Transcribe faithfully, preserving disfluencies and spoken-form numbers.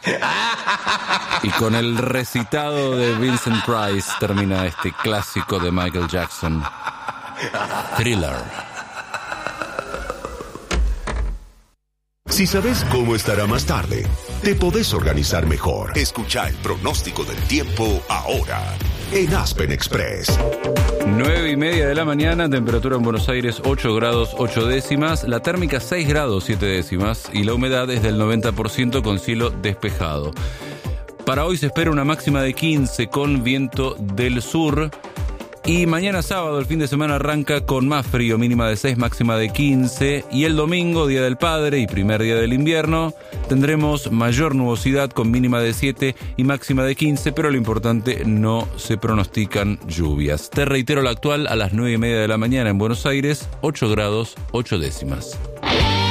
Y con el recitado de Vincent Price termina este clásico de Michael Jackson, Thriller. Si sabes cómo estará más tarde, te podés organizar mejor. Escucha el pronóstico del tiempo ahora en Aspen Express. Nueve y media de la mañana, temperatura en Buenos Aires ocho grados ocho décimas, la térmica seis grados siete décimas y la humedad es del noventa por ciento con cielo despejado. Para hoy se espera una máxima de quince con viento del sur. Y mañana sábado, el fin de semana, arranca con más frío, mínima de seis, máxima de quince. Y el domingo, Día del Padre y primer día del invierno, tendremos mayor nubosidad con mínima de siete y máxima de quince, pero lo importante, no se pronostican lluvias. Te reitero la actual a las nueve y media de la mañana en Buenos Aires, ocho grados ocho décimas.